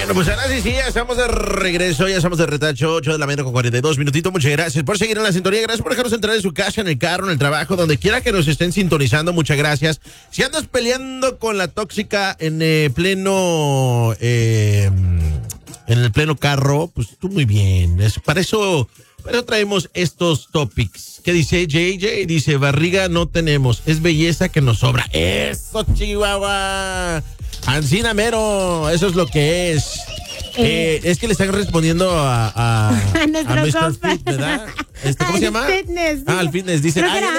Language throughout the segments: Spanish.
Bueno, pues ahora sí, ya estamos de regreso, ya estamos de retacho, 8 de la mañana con 42 minutitos. Muchas gracias por seguir en la sintonía, gracias por dejarnos entrar en su casa, en el carro, en el trabajo, donde quiera que nos estén sintonizando, muchas gracias. Si andas peleando con la tóxica en el pleno carro, pues tú muy bien. Para eso traemos estos topics. ¿Qué dice JJ? Dice, barriga no tenemos, es belleza que nos sobra. ¡Eso, Chihuahua! Ancina mero, eso es lo que es. Es que le están respondiendo a Mr. Fit, ¿verdad? ¿Cómo se llama? Fitness. Al fitness. Dice,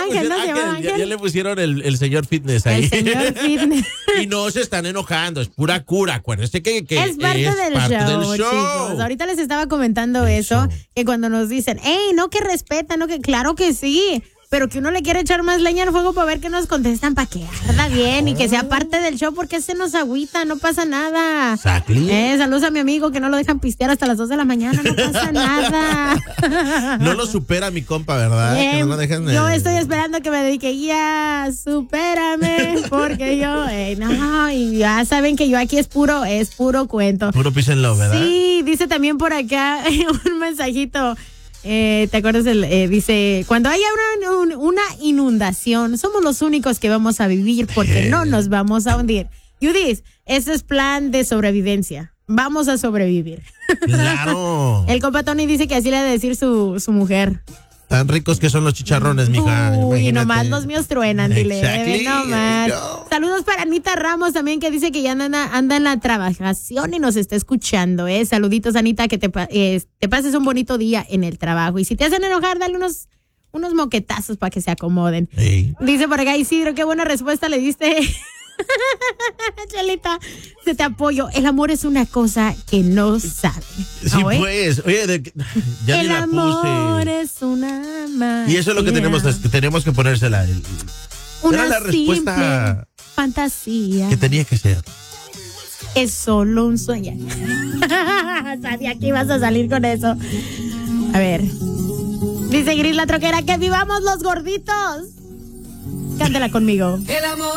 ya le pusieron el señor fitness ahí. El señor fitness. Y no se están enojando, es pura cura. Acuérdense que es parte del show, chicos. Ahorita les estaba comentando eso, que cuando nos dicen, hey, no que respetan, no que, claro que sí. Pero que uno le quiere echar más leña al fuego para ver que nos contestan, para que arda bien y que sea parte del show, porque se nos agüita, no pasa nada. Exactly. Saludos a mi amigo que no lo dejan pistear hasta las 2 de la mañana, no pasa nada. No lo supera mi compa, ¿verdad? Que no lo dejan, yo estoy esperando que me dedique, ya, supérame, porque yo, no, y ya saben que yo aquí es puro cuento. Puro peace and love, ¿verdad? Sí, dice también por acá un mensajito. ¿Te acuerdas? Dice, cuando haya una inundación, somos los únicos que vamos a vivir porque no nos vamos a hundir. Judith, ese es plan de sobrevivencia. Vamos a sobrevivir. Claro. El compa Tony dice que así le ha de decir su mujer. Tan ricos que son los chicharrones, mija. Uy, nomás los míos truenan, dile. Exactly. Nomás. Saludos para Anita Ramos también, que dice que ya anda en la trabajación y nos está escuchando, Saluditos, Anita, que te pases un bonito día en el trabajo. Y si te hacen enojar, dale unos moquetazos para que se acomoden. Hey. Dice por acá Isidro, qué buena respuesta le diste. Chelita, se te apoyo. El amor es una cosa que no sabe. Sí, pues. Oye, ya el ni la puse. El amor es una magia. Y eso es lo que tenemos que ponérsela. Una la respuesta simple fantasía. Que tenía que ser. Es solo un sueño. Sabía que ibas a salir con eso. A ver. Dice Gris la troquera, que vivamos los gorditos. Cántala conmigo. El amor